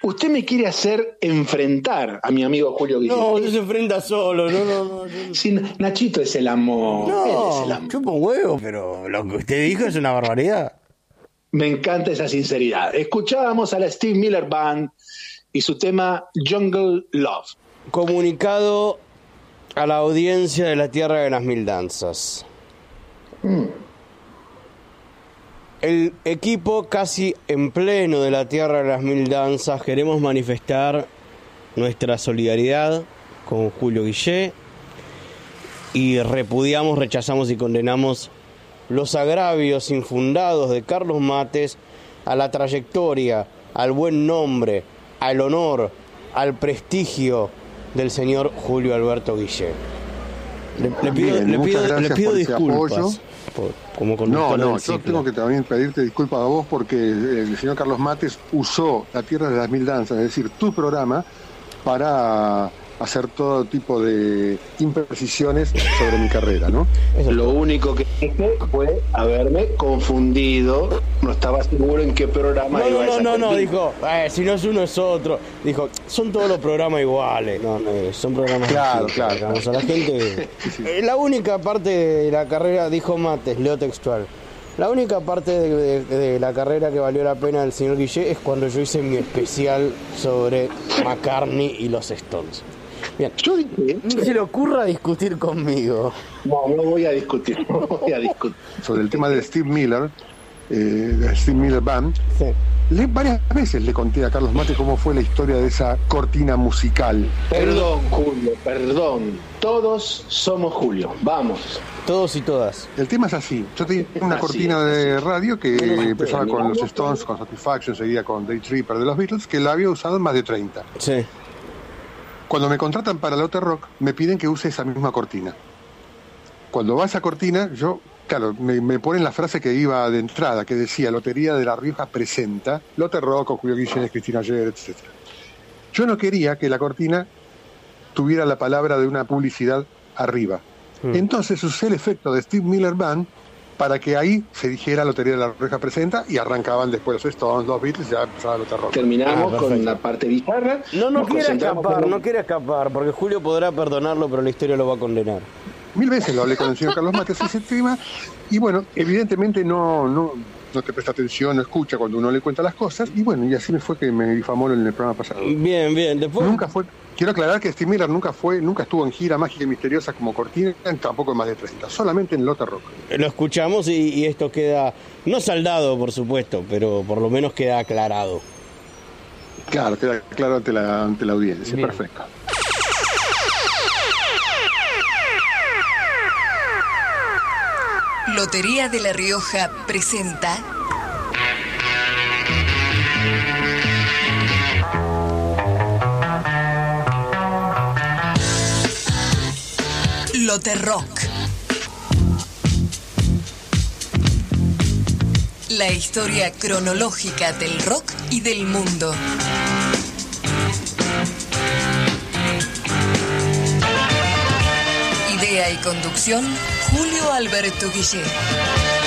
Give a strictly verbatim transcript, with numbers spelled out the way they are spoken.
usted me quiere hacer enfrentar a mi amigo Julio Guillén. No, usted se enfrenta solo, no, no, no. no. Sí, Nachito es el amor. No, él es el amor. chupa un huevo, pero lo que usted dijo es una barbaridad. Me encanta esa sinceridad. Escuchábamos a la Steve Miller Band y su tema Jungle Love. Comunicado a la audiencia de la Tierra de las Mil Danzas. Mm. El equipo casi en pleno de la Tierra de las Mil Danzas queremos manifestar nuestra solidaridad con Julio Guillén y repudiamos, rechazamos y condenamos los agravios infundados de Carlos Mates a la trayectoria, al buen nombre, al honor, al prestigio del señor Julio Alberto Guillén. Le, le pido, Bien, le pido, le pido por disculpas. Por, como no, no, yo ciclo. tengo que también pedirte disculpas a vos porque el señor Carlos Mates usó La Tierra de las Mil Danzas, es decir, tu programa, para hacer todo tipo de imprecisiones sobre mi carrera, ¿no? Lo único que dije fue haberme confundido, no estaba seguro en qué programa no, iba no, esa no, no, cortina. dijo, eh, si no es uno es otro. Dijo, son todos los programas iguales. No, no, son programas Claro, distintos. claro. Vamos a la gente. Sí, sí. Eh, la única parte de la carrera, dijo Mates, leo textual. La única parte de, de, de la carrera que valió la pena del señor Guillén es cuando yo hice mi especial sobre McCartney y los Stones. Bien. Yo dije, no se le ocurra discutir conmigo. No, no voy a discutir, no voy a discutir. Sobre el tema de Steve Miller, eh, de Steve Miller Band, sí. le, varias veces le conté a Carlos Mates cómo fue la historia de esa cortina musical. Perdón, Julio, perdón. Todos somos Julio, vamos. Todos y todas. El tema es así. Yo tenía una así, cortina de radio que no, empezaba no, con no, los no, Stones, con Satisfaction, seguía con Day Tripper de los Beatles, que la había usado en más de treinta. Sí. Cuando me contratan para Lotte Rock, me piden que use esa misma cortina. Cuando va esa cortina, yo, claro, me, me ponen la frase que iba de entrada, que decía, Lotería de La Rioja presenta, Lotte Rock, con Julio Guillén, Cristina Ayer, etcétera. Yo no quería que la cortina tuviera la palabra de una publicidad arriba. Mm. Entonces usé el efecto de Steve Miller Band para que ahí se dijera Lotería de La Rioja presenta y arrancaban después los Stones, los Beatles, ya empezaba Lotte Rock. Terminamos ah, con la parte bizarra. No, no Nos quiere escapar, en... no quiere escapar, porque Julio podrá perdonarlo, pero la historia lo va a condenar. Mil veces lo hablé con el señor Carlos Mates ese tema, y bueno, evidentemente no, no, no te presta atención, no escucha cuando uno le cuenta las cosas, y bueno, y así me fue que me difamó en el programa pasado. Bien, bien, después... Nunca fue... Quiero aclarar que Steve Miller nunca fue, nunca estuvo en gira mágica y misteriosa como cortina, tampoco en más de treinta, solamente en Lotte Rock. Lo escuchamos y, y esto queda, no saldado por supuesto, pero por lo menos queda aclarado. Claro, queda claro ante la, ante la audiencia, bien. Perfecto. Lotería de La Rioja presenta Lotte Rock. La historia cronológica del rock y del mundo. Idea y conducción, Julio Alberto Guillén.